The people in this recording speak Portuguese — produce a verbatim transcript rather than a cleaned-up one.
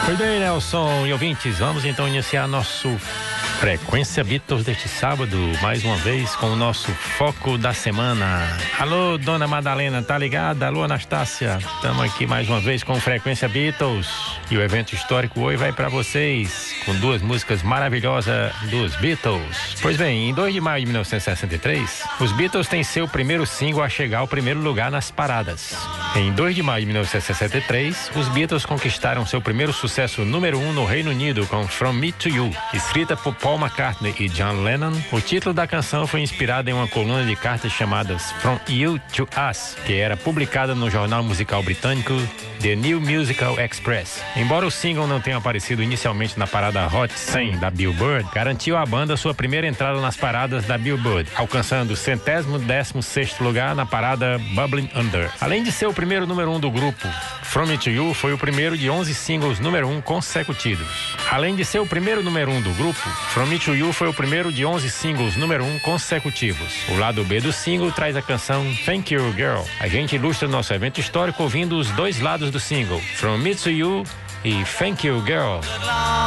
Pois bem, Nelson e ouvintes, vamos então iniciar nosso Frequência Beatles deste sábado, mais uma vez com o nosso foco da semana. Alô, dona Madalena, tá ligada? Alô, Anastácia, estamos aqui mais uma vez com Frequência Beatles. E o evento histórico hoje vai para vocês com duas músicas maravilhosas dos Beatles. Pois bem, em dois de maio de mil novecentos e sessenta e três, os Beatles têm seu primeiro single a chegar ao primeiro lugar nas paradas. Em dois de maio de mil novecentos e sessenta e três, os Beatles conquistaram seu primeiro sucesso número um no Reino Unido com From Me to You, escrita por Paul McCartney e John Lennon. O título da canção foi inspirado em uma coluna de cartas chamadas From You to Us, que era publicada no jornal musical britânico The New Musical Express. Embora o single não tenha aparecido inicialmente na parada Hot cem da Billboard, garantiu à banda sua primeira entrada nas paradas da Billboard, alcançando o centésimo décimo sexto lugar na parada Bubbling Under. Além de ser o primeiro número um do grupo, From Me to You foi o primeiro de onze singles número um consecutivos. Além de ser o primeiro número um do grupo, From Me to You foi o primeiro de onze singles número um consecutivos. O lado B do single traz a canção Thank You Girl. A gente ilustra nosso evento histórico ouvindo os dois lados do single, From Me to You e Thank You Girl.